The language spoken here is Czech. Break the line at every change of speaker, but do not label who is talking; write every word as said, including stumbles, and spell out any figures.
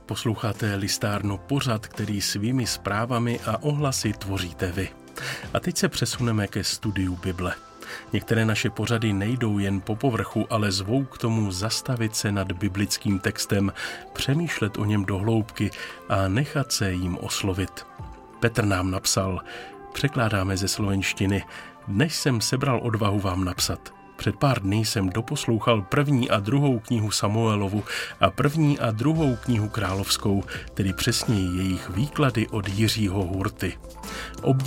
Posloucháte Listárno, pořad, který svými zprávami a ohlasy tvoříte vy. A teď se přesuneme ke studiu Bible. Některé naše pořady nejdou jen po povrchu, ale zvou k tomu zastavit se nad biblickým textem, přemýšlet o něm do hloubky a nechat se jim oslovit. Petr nám napsal, překládáme ze slovenštiny, dnes jsem sebral odvahu vám napsat. Před pár dny jsem doposlouchal první a druhou knihu Samuelovu a první a druhou knihu Královskou, tedy přesněji jejich výklady od Jiřího Hurty. Obdiv